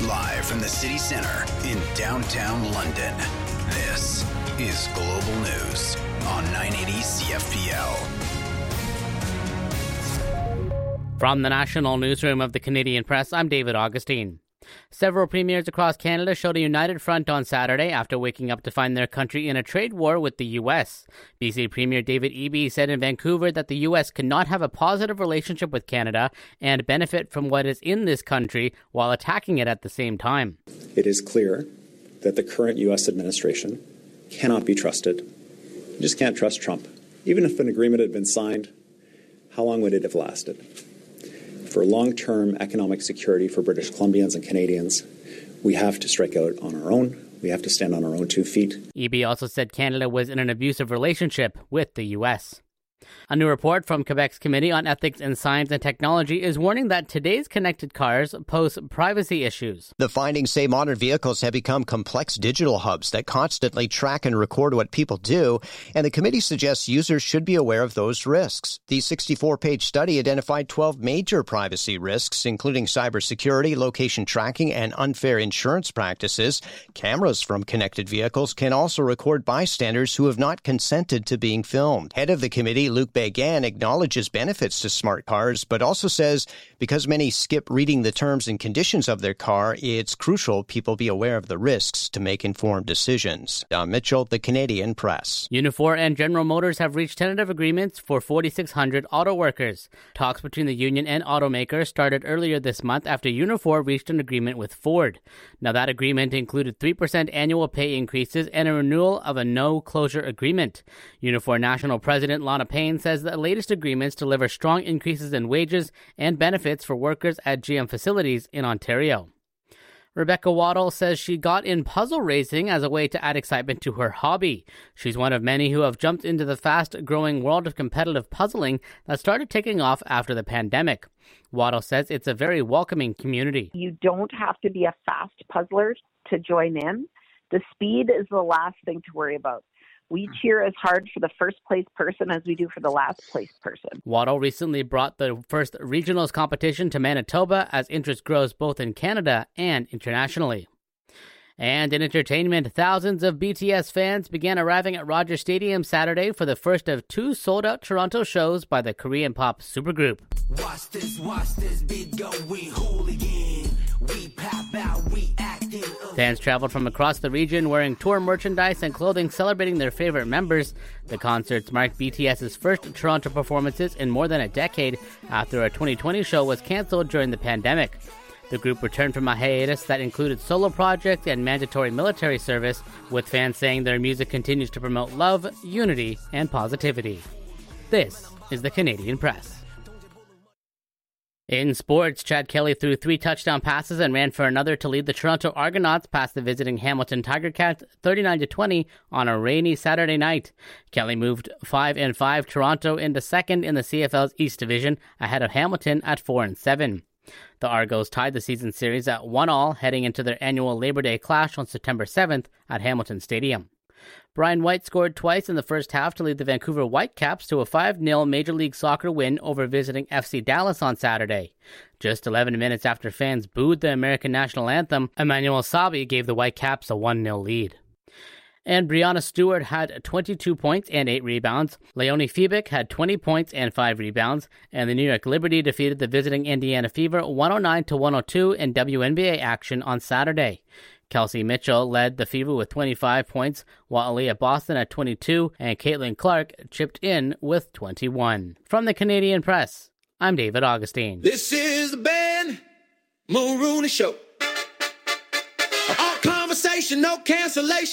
Live from the city centre in downtown London, this is Global News on 980 CFPL. From the national newsroom of the Canadian Press, I'm David Augustine. Several premiers across Canada showed a united front on Saturday after waking up to find their country in a trade war with the U.S. BC Premier David Eby said in Vancouver that the U.S. cannot have a positive relationship with Canada and benefit from what is in this country while attacking it at the same time. It is clear that the current U.S. administration cannot be trusted. You just can't trust Trump. Even if an agreement had been signed, how long would it have lasted? For long-term economic security for British Columbians and Canadians, we have to strike out on our own. We have to stand on our own 2 feet. Eby also said Canada was in an abusive relationship with the U.S. A new report from Quebec's Committee on Ethics in Science and Technology is warning that today's connected cars pose privacy issues. The findings say modern vehicles have become complex digital hubs that constantly track and record what people do, and the committee suggests users should be aware of those risks. The 64-page study identified 12 major privacy risks, including cybersecurity, location tracking, and unfair insurance practices. Cameras from connected vehicles can also record bystanders who have not consented to being filmed. Head of the committee, Luc Béguin, acknowledges benefits to smart cars, but also says because many skip reading the terms and conditions of their car, it's crucial people be aware of the risks to make informed decisions. Don Mitchell, the Canadian Press. Unifor and General Motors have reached tentative agreements for 4,600 auto workers. Talks between the union and automakers started earlier this month after Unifor reached an agreement with Ford. Now, that agreement included 3% annual pay increases and a renewal of a no-closure agreement. Unifor National President Lana Payne says the latest agreements deliver strong increases in wages and benefits for workers at GM facilities in Ontario. Rebecca Waddle says she got in puzzle racing as a way to add excitement to her hobby. She's one of many who have jumped into the fast-growing world of competitive puzzling that started taking off after the pandemic. Waddle says it's a very welcoming community. You don't have to be a fast puzzler to join in. The speed is the last thing to worry about. We cheer as hard for the first place person as we do for the last place person. Waddle recently brought the first regionals competition to Manitoba as interest grows both in Canada and internationally. And in entertainment, thousands of BTS fans began arriving at Rogers Stadium Saturday for the first of 2 sold-out Toronto shows by the Korean pop supergroup. Watch this beat go, we hooligan. We pop out, we acting up. Fans traveled from across the region wearing tour merchandise and clothing celebrating their favorite members. The concerts marked BTS's first Toronto performances in more than a decade after a 2020 show was cancelled during the pandemic. The group returned from a hiatus that included solo projects and mandatory military service, with fans saying their music continues to promote love, unity, and positivity. This is the Canadian Press. In sports, Chad Kelly threw 3 touchdown passes and ran for another to lead the Toronto Argonauts past the visiting Hamilton Tiger Cats 39-20 on a rainy Saturday night. Kelly moved 5-5 Toronto into second in the CFL's East Division, ahead of Hamilton at 4-7. The Argos tied the season series at 1-1 heading into their annual Labor Day clash on September 7th at Hamilton Stadium. Brian White scored twice in the first half to lead the Vancouver Whitecaps to a 5-0 Major League Soccer win over visiting FC Dallas on Saturday. Just 11 minutes after fans booed the American national anthem, Emmanuel Sabi gave the Whitecaps a 1-0 lead. And Brianna Stewart had 22 points and 8 rebounds. Leonie Fiebig had 20 points and 5 rebounds. And the New York Liberty defeated the visiting Indiana Fever 109-102 in WNBA action on Saturday. Kelsey Mitchell led the Fever with 25 points, while Aaliyah Boston had 22, and Caitlin Clark chipped in with 21. From the Canadian Press, I'm David Augustine. This is the Ben Mulrooney Show. All conversation, no cancellation.